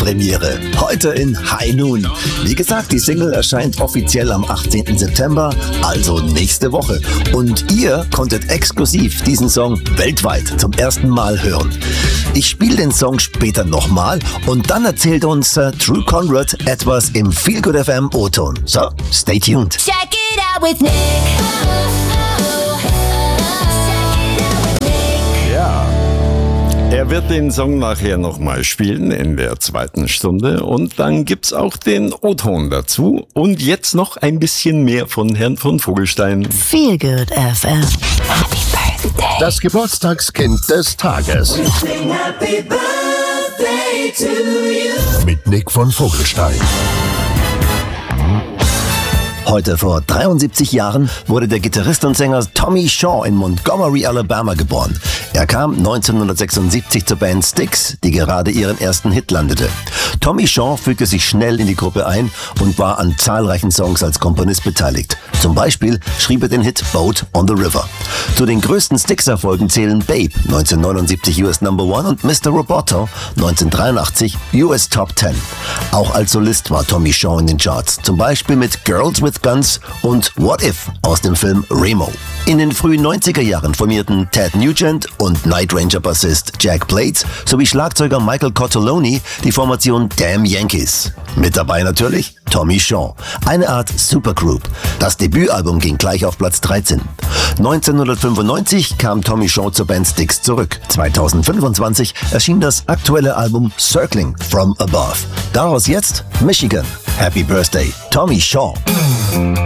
Weltpremiere. Heute in High Noon. Wie gesagt, die Single erscheint offiziell am 18. September, also nächste Woche. Und ihr konntet exklusiv diesen Song weltweit zum ersten Mal hören. Ich spiele den Song später nochmal und dann erzählt uns Drew Conrad etwas im Feel Good FM O-Ton. So, stay tuned. Check it out with Nick. Ja, er wird den Song nachher nochmal spielen in der zweiten Stunde und dann gibt's auch den O-Ton dazu und jetzt noch ein bisschen mehr von Herrn von Vogelstein. Feel Good FM. Happy Birthday. Das Geburtstagskind des Tages. Happy birthday to you. Mit Nick von Vogelstein. Heute vor 73 Jahren wurde der Gitarrist und Sänger Tommy Shaw in Montgomery, Alabama geboren. Er kam 1976 zur Band Styx, die gerade ihren ersten Hit landete. Tommy Shaw fügte sich schnell in die Gruppe ein und war an zahlreichen Songs als Komponist beteiligt. Zum Beispiel schrieb er den Hit Boat on the River. Zu den größten Styx-Erfolgen zählen Babe 1979 US Number 1 und Mr. Roboto 1983 US Top 10. Auch als Solist war Tommy Shaw in den Charts, zum Beispiel mit Girls with Guns und What If aus dem Film Remo. In den frühen 90er Jahren formierten Ted Nugent und Night Ranger-Bassist Jack Blades sowie Schlagzeuger Michael Cotoloni die Formation Damn Yankees. Mit dabei natürlich Tommy Shaw, eine Art Supergroup. Das Debütalbum ging gleich auf Platz 13. 1995 kam Tommy Shaw zur Band Styx zurück. 2025 erschien das aktuelle Album Circling from Above. Daraus jetzt Michigan. Happy Birthday, Tommy Shaw.